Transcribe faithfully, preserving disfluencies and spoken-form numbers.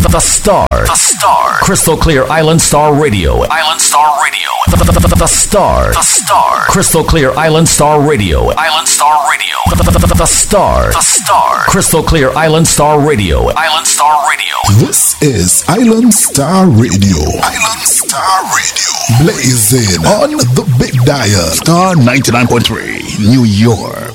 The Star. The Star. Crystal Clear Island Star Radio. Island Star Radio. The, the, the, the Star. The Star. Crystal Clear Island Star Radio. Island Star Radio. The, the, the, the Star. The Star. Crystal Clear Island Star Radio. Island Star Radio. This is Island Star Radio. Island Star Radio. Blazing on the big dial. Star ninety-nine point three, New York.